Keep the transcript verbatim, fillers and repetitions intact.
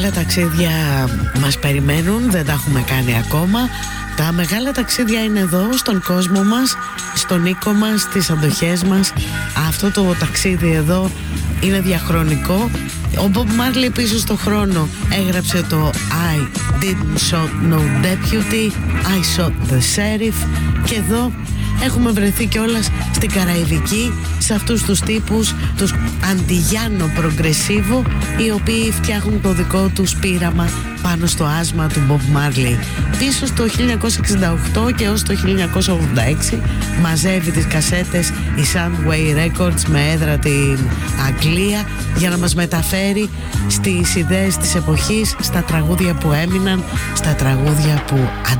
μεγάλα ταξίδια μας περιμένουν, δεν τα έχουμε κάνει ακόμα. Τα μεγάλα ταξίδια είναι εδώ, στον κόσμο μας, στον οίκο μας, στις αντοχές μας. Αυτό το ταξίδι εδώ είναι διαχρονικό. Ο Bob Marley πίσω στο χρόνο έγραψε το I didn't shot no deputy, I shot the sheriff. Και εδώ έχουμε βρεθεί κιόλας στην Καραϊβική, σε αυτούς τους τύπους, τους αντιγιάνο προγκρεσίβο, οι οποίοι φτιάχνουν το δικό τους πείραμα πάνω στο άσμα του Bob Marley. Πίσω στο χίλια εννιακόσια εξήντα οκτώ και ως το χίλια εννιακόσια ογδόντα έξι μαζεύει τις κασέτες η Soundwave Records με έδρα την Αγγλία για να μας μεταφέρει στις ιδέες της εποχής, στα τραγούδια που έμειναν, στα τραγούδια που